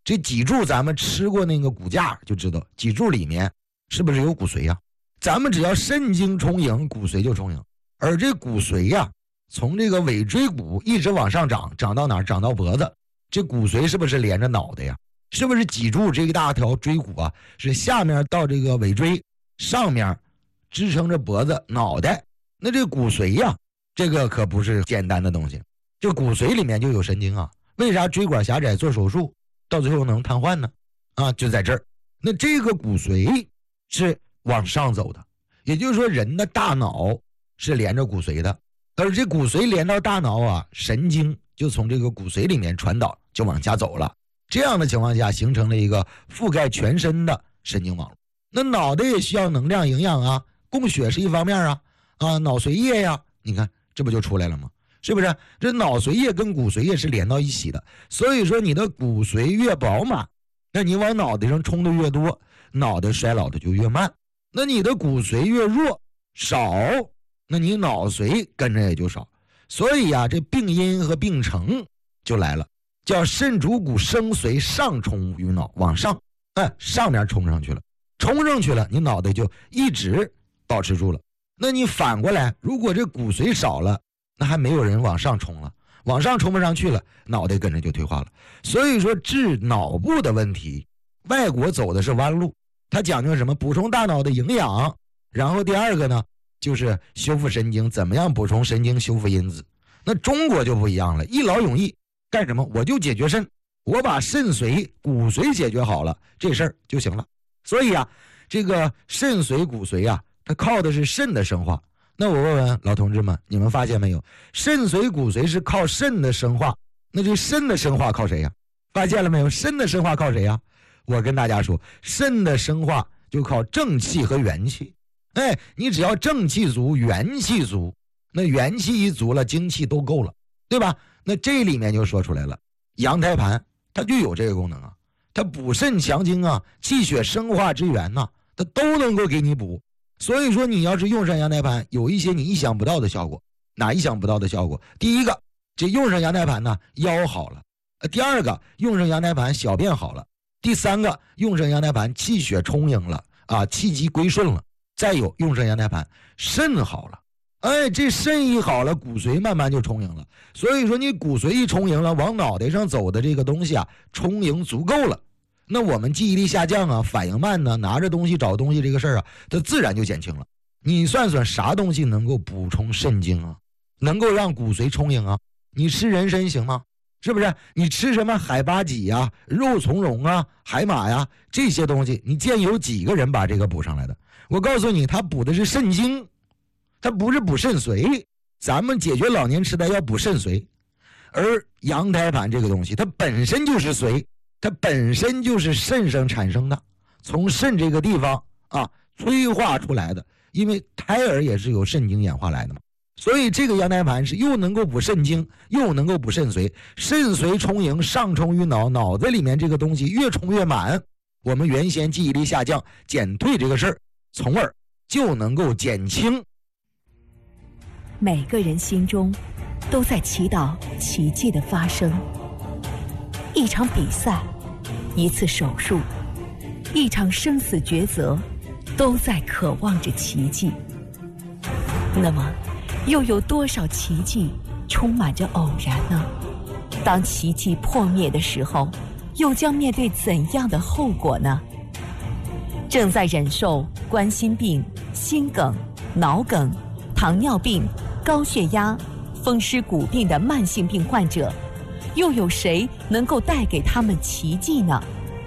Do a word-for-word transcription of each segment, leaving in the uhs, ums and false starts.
这脊柱咱们吃过那个骨架就知道，脊柱里面是不是有骨髓呀？咱们只要肾经充盈，骨髓就充盈。而这骨髓呀，从这个尾椎骨一直往上长，长到哪儿？长到脖子。这骨髓是不是连着脑袋呀？是不是脊柱这一大条椎骨啊，是下面到这个尾椎，上面支撑着脖子、脑袋？那这骨髓呀，这个可不是简单的东西。这骨髓里面就有神经啊。为啥椎管狭窄做手术到最后能瘫痪呢？啊，就在这儿。那这个骨髓是往上走的，也就是说人的大脑是连着骨髓的，而这骨髓连到大脑啊，神经就从这个骨髓里面传导，就往下走了。这样的情况下，形成了一个覆盖全身的神经网络。那脑袋也需要能量营养啊，供血是一方面啊，啊，脑髓液呀，你看这不就出来了吗？是不是？这脑髓液跟骨髓液是连到一起的，所以说你的骨髓越饱满，那你往脑袋上冲的越多，脑袋衰老的就越慢。那你的骨髓越弱少，那你脑髓跟着也就少。所以啊，这病因和病程就来了，叫肾主骨生髓上冲于脑，往上，哎，上面冲上去了，冲上去了，你脑袋就一直保持住了。那你反过来，如果这骨髓少了，那还没有人往上冲了，往上冲不上去了，脑袋跟着就退化了。所以说治脑部的问题，外国走的是弯路，它讲究什么？补充大脑的营养，然后第二个呢，就是修复神经，怎么样补充神经修复因子。那中国就不一样了，一劳永逸，干什么？我就解决肾，我把肾髓、骨髓解决好了，这事儿就行了。所以啊，这个肾髓、骨髓啊，它靠的是肾的生化。那我问问老同志们，你们发现没有？肾髓骨髓是靠肾的生化，那这肾的生化靠谁呀？发现了没有？肾的生化靠谁呀？我跟大家说，肾的生化就靠正气和元气。哎，你只要正气足，元气足，那元气一足了，精气都够了，对吧？那这里面就说出来了，羊胎盘它就有这个功能啊，它补肾强精啊，气血生化之源呐、啊，它都能够给你补。所以说你要是用上羊胎盘，有一些你意想不到的效果。哪意想不到的效果？第一个，这用上羊胎盘呢，腰好了；第二个，用上羊胎盘小便好了；第三个，用上羊胎盘气血充盈了啊，气机归顺了；再有，用上羊胎盘肾好了。哎，这肾一好了，骨髓慢慢就充盈了。所以说你骨髓一充盈了，往脑袋上走的这个东西啊，充盈足够了，那我们记忆力下降啊，反应慢呢，拿着东西找东西这个事儿啊，它自然就减轻了。你算算啥东西能够补充肾精啊，能够让骨髓充盈啊？你吃人参行吗？是不是？你吃什么海八戟呀、肉苁蓉啊、海马呀这些东西，你见有几个人把这个补上来的？我告诉你，他补的是肾精，他不是补肾髓。咱们解决老年痴呆要补肾髓，而羊胎盘这个东西，它本身就是髓。它本身就是肾上产生的，从肾这个地方啊催化出来的，因为胎儿也是由肾精演化来的嘛，所以这个羊胎盘是又能够补肾精，又能够补肾髓，肾髓充盈，上冲于脑，脑子里面这个东西越充越满，我们原先记忆力下降减退这个事儿，从而就能够减轻。 每个人心中都在祈祷奇迹的发生。一场比赛，一次手术，一场生死抉择，都在渴望着奇迹。那么，又有多少奇迹充满着偶然呢？当奇迹破灭的时候，又将面对怎样的后果呢？正在忍受冠心病、心梗、脑梗、糖尿病、高血压、风湿骨病的慢性病患者，又有谁能够带给他们奇迹呢？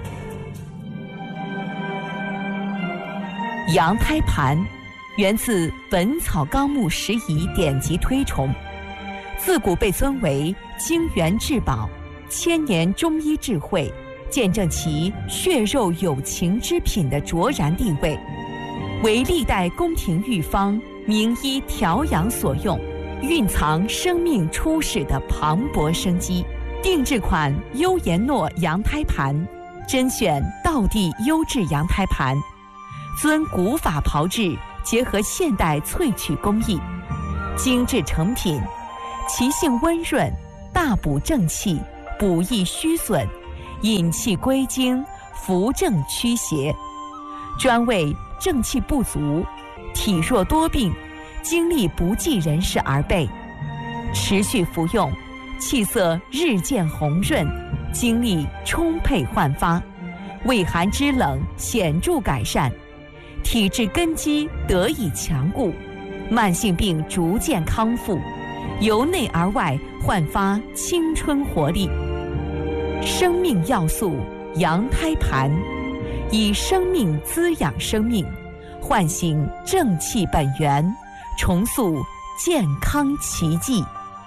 羊胎盘源自《本草纲目拾遗》典籍推崇，自古被尊为精元至宝，千年中医智慧，见证其血肉有情之品的卓然地位，为历代宫廷御方、名医调养所用，蕴藏生命初始的磅礴生机。定制款优颜诺羊胎盘，甄选道地优质羊胎盘，遵古法炮制，结合现代萃取工艺，精致成品，其性温润，大补正气，补益虚损， 引气归经，扶正驱邪，专为正气不足、体弱多病、精力不济人士而备。持续服用，气色日渐红润，精力充沛焕发，胃寒肢冷显著改善，体质根基得以强固，慢性病逐渐康复，由内而外焕发青春活力。生命要素羊胎盘，以生命滋养生命，唤醒正气本源，重塑健康奇迹。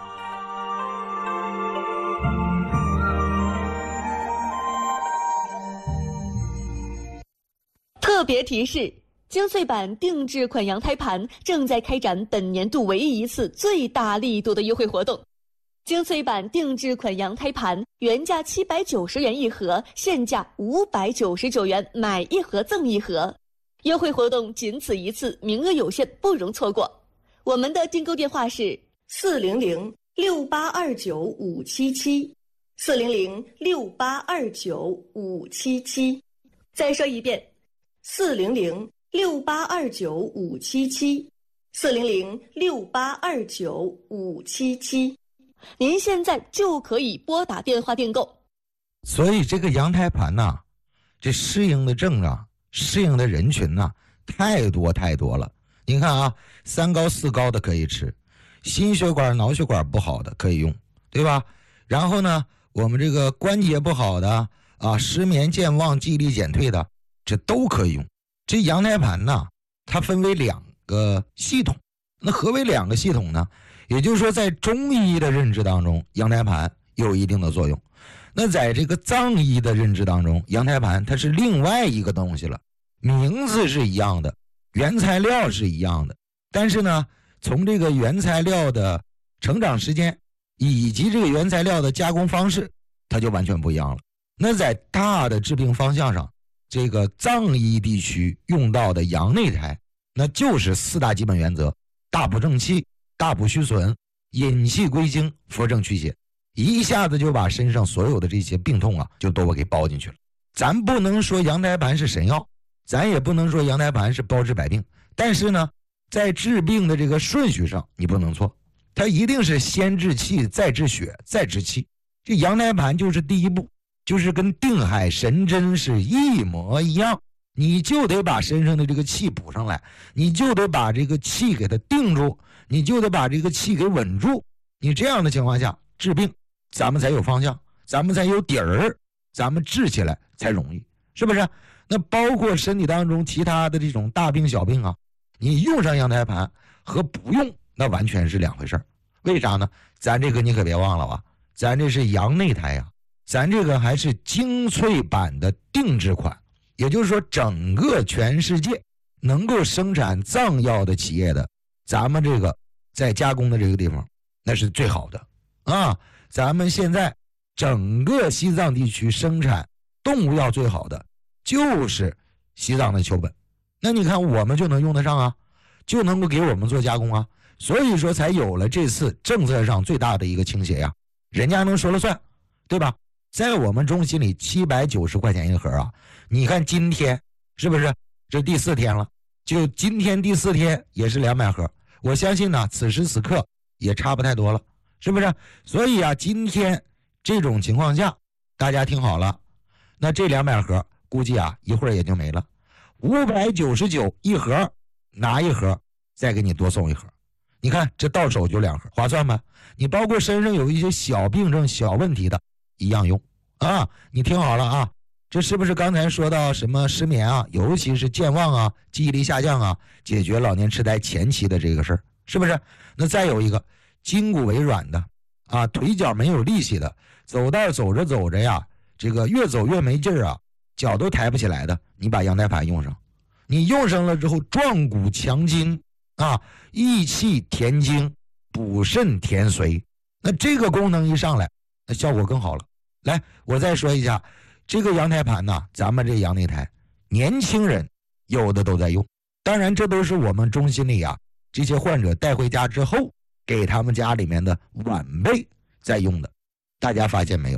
特别提示：精粹版定制款羊胎盘正在开展本年度唯一一次最大力度的优惠活动。精粹版定制款羊胎盘原价七百九十元一盒，现价五百九十九元，买一盒赠一盒。优惠活动仅此一次，名额有限，不容错过。我们的订购电话是四零零六八二九五七七，四零零六八二九五七七。再说一遍。四零零六八二九五七七，四零零六八二九五七七，您现在就可以拨打电话订购。 所以这个羊胎盘呐、啊，这适应的症啊，适应的人群呐、啊，太多太多了。你看啊，三高四高的可以吃，心血管脑血管不好的可以用，对吧？然后呢，我们这个关节不好的啊，失眠健忘记忆力减退的，这都可以用。这羊胎盘呢，它分为两个系统。那何为两个系统呢？也就是说，在中医的认知当中，羊胎盘有一定的作用。那在这个藏医的认知当中，羊胎盘它是另外一个东西了，名字是一样的，原材料是一样的，但是呢，从这个原材料的成长时间以及这个原材料的加工方式，它就完全不一样了。那在大的治病方向上，这个藏医地区用到的羊内胎，那就是四大基本原则：大补正气、大补虚损、引气归经、扶正驱邪，一下子就把身上所有的这些病痛啊，就都给包进去了。咱不能说羊胎盘是神药，咱也不能说羊胎盘是包治百病，但是呢，在治病的这个顺序上，你不能错，它一定是先治气，再治血，再治气。这羊胎盘就是第一步。就是跟定海神针是一模一样，你就得把身上的这个气补上来，你就得把这个气给它定住，你就得把这个气给稳住。你这样的情况下治病，咱们才有方向，咱们才有底儿，咱们治起来才容易，是不是？那包括身体当中其他的这种大病小病啊，你用上羊胎盘和不用，那完全是两回事。为啥呢？咱这个你可别忘了啊，咱这是羊内胎呀、啊。咱这个还是精粹版的定制款，也就是说整个全世界能够生产藏药的企业的，咱们这个在加工的这个地方那是最好的啊。咱们现在整个西藏地区生产动物药最好的就是西藏的丘本，那你看我们就能用得上啊，就能够给我们做加工啊，所以说才有了这次政策上最大的一个倾斜呀，人家能说了算，对吧？在我们中心里七百九十块钱一盒啊，你看今天是不是这第四天了，就今天第四天也是两百盒，我相信呢此时此刻也差不太多了，是不是？所以啊，今天这种情况下大家听好了，那这两百盒估计啊一会儿也就没了，五百九十九一盒，拿一盒再给你多送一盒，你看这到手就两盒，划算吧？你包括身上有一些小病症小问题的一样用啊！你听好了啊，这是不是刚才说到什么失眠啊，尤其是健忘啊、记忆力下降啊，解决老年痴呆前期的这个事儿，是不是？那再有一个筋骨萎软的啊，腿脚没有力气的，走道走着走着呀，这个越走越没劲儿啊，脚都抬不起来的，你把羊胎盘用上，你用上了之后，壮骨强筋啊，益气填精，补肾填髓，那这个功能一上来，那效果更好了。来，我再说一下，这个羊胎盘呢，咱们这羊内胎，年轻人有的都在用。当然，这都是我们中心里啊，这些患者带回家之后，给他们家里面的晚辈在用的。大家发现没有？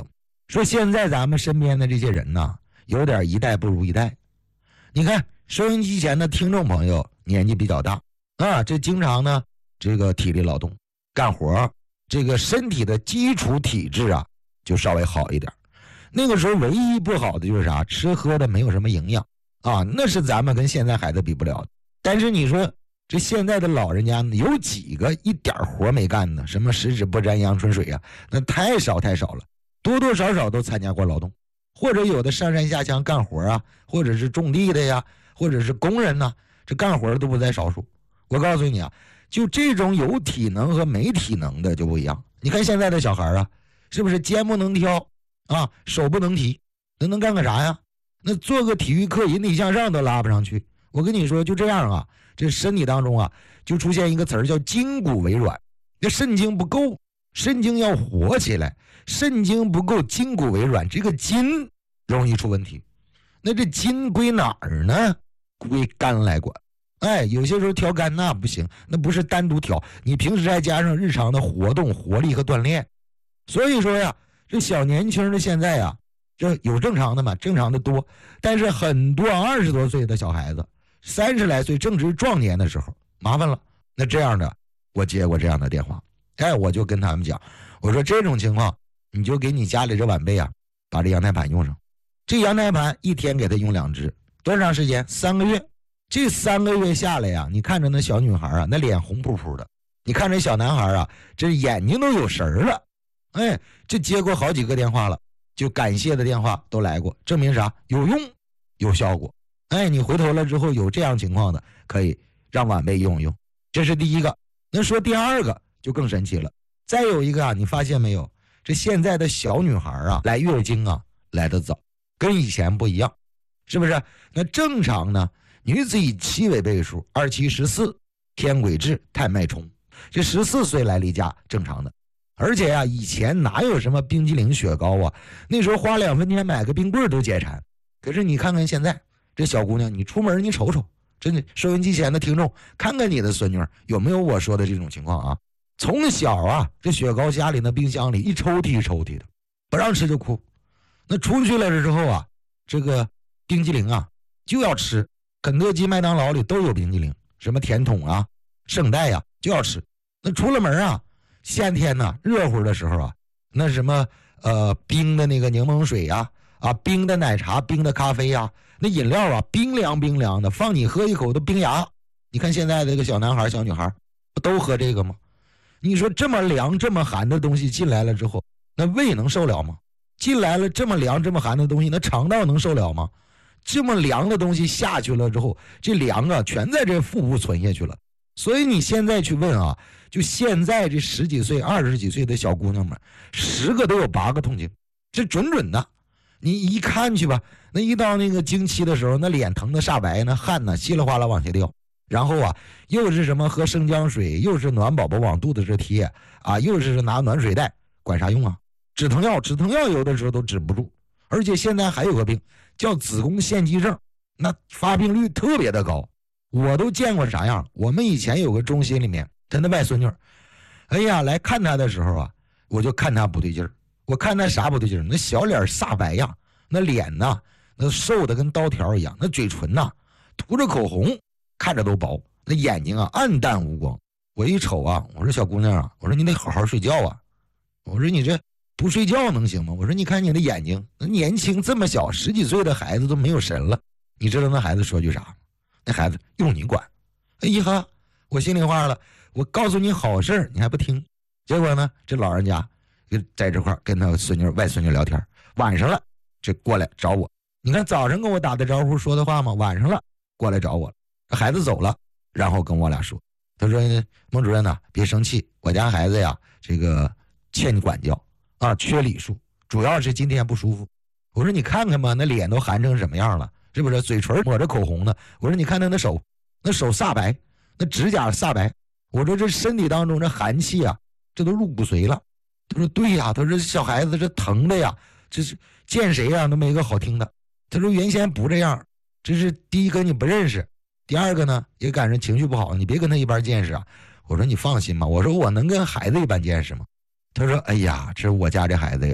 说现在咱们身边的这些人呢，有点一代不如一代。你看收音机前的听众朋友年纪比较大啊，这经常呢这个体力劳动干活，这个身体的基础体质啊就稍微好一点。那个时候唯一不好的就是啥，吃喝的没有什么营养啊，那是咱们跟现在孩子比不了的。但是你说这现在的老人家有几个一点活没干呢？什么十指不沾阳春水啊，那太少太少了，多多少少都参加过劳动，或者有的上山下乡干活啊，或者是种地的呀，或者是工人呐、啊，这干活都不在少数。我告诉你啊，就这种有体能和没体能的就不一样。你看现在的小孩啊，是不是肩不能挑啊，手不能提，那能干个啥呀？那做个体育课引体向上都拉不上去。我跟你说就这样啊，这身体当中啊就出现一个词儿叫筋骨为软，这肾精不够，肾精要活起来，肾精不够，筋骨为软，这个筋容易出问题。那这筋归哪儿呢？归肝来管。哎，有些时候调肝那不行，那不是单独调，你平时再加上日常的活动、活力和锻炼。所以说呀，这小年轻的现在呀，这有正常的嘛，正常的多，但是很多二十多岁的小孩子，三十来岁正值壮年的时候，麻烦了。那这样的，我接过这样的电话，哎，我就跟他们讲，我说这种情况，你就给你家里这晚辈啊，把这阳台盘用上。这阳台盘一天给他用两只，多长时间？三个月。这三个月下来呀，你看着那小女孩啊，那脸红扑扑的；你看着小男孩啊，这眼睛都有神了。哎，这接过好几个电话了，就感谢的电话都来过，证明啥？有用，有效果。哎，你回头了之后有这样情况的，可以让晚辈用一用。这是第一个。那说第二个就更神奇了。再有一个啊，你发现没有？这现在的小女孩啊，来月经啊，来得早，跟以前不一样，是不是？那正常呢？女子以七为倍数，二七十四，天癸至，太脉冲。这十四岁来例假正常的。而且啊，以前哪有什么冰激凌、雪糕啊？那时候花两分钱买个冰棍都解馋。可是你看看现在这小姑娘，你出门你瞅瞅，真的，收音机前的听众，看看你的孙女有没有我说的这种情况啊？从小啊，这雪糕家里的冰箱里一抽屉一抽屉的，不让吃就哭。那出去了之后啊，这个冰激凌啊就要吃。肯德基、麦当劳里都有冰激凌，什么甜筒啊、圣代呀、啊，就要吃。那出了门啊，夏天呢、啊，热乎的时候啊，那什么呃冰的那个柠檬水呀、啊，啊冰的奶茶、冰的咖啡呀、啊，那饮料啊冰凉冰凉的，放你喝一口都冰牙。你看现在这个小男孩、小女孩不都喝这个吗？你说这么凉、这么寒的东西进来了之后，那胃能受了吗？进来了这么凉、这么寒的东西，那肠道能受了吗？这么凉的东西下去了之后，这凉啊全在这腹部存下去了。所以你现在去问啊，就现在这十几岁、二十几岁的小姑娘们，十个都有八个痛经，这准准的。你一看去吧，那一到那个经期的时候，那脸疼的煞白，那汗呢稀里哗啦往下掉。然后啊，又是什么喝生姜水，又是暖宝宝往肚子这贴啊，又是拿暖水袋，管啥用啊？止疼药，止疼药有的时候都止不住。而且现在还有个病叫子宫腺肌症，那发病率特别的高，我都见过啥样。我们以前有个中心里面，他那外孙女，哎呀，来看他的时候啊，我就看他不对劲儿。我看他啥不对劲儿？那小脸煞白呀，那脸呐，那瘦的跟刀条一样，那嘴唇呐，涂着口红，看着都薄，那眼睛啊暗淡无光。我一瞅啊，我说小姑娘啊，我说你得好好睡觉啊，我说你这不睡觉能行吗？我说你看你的眼睛，那年轻这么小，十几岁的孩子都没有神了。你知道那孩子说句啥吗？那孩子用你管。哎呀，我心里话了，我告诉你好事你还不听。结果呢，这老人家就在这块跟他孙女外孙女聊天，晚上了这过来找我。你看早上跟我打的招呼说的话吗？晚上了过来找我了。孩子走了，然后跟我俩说，他说孟主任呐、啊，别生气，我家孩子呀这个欠管教啊，缺礼数，主要是今天不舒服。我说你看看吧，那脸都寒成什么样了，是不是？嘴唇抹着口红呢。我说你看他那手，那手煞白，那指甲煞白。我说这身体当中这寒气啊，这都入骨髓了。他说对呀，他说小孩子这疼的呀，这是见谁呀都没个好听的。他说原先不这样，这是第一个你不认识，第二个呢也赶上情绪不好，你别跟他一般见识啊。我说你放心吧，我说我能跟孩子一般见识吗？他说哎呀，这我家这孩子呀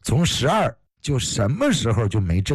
从十二就什么时候就没震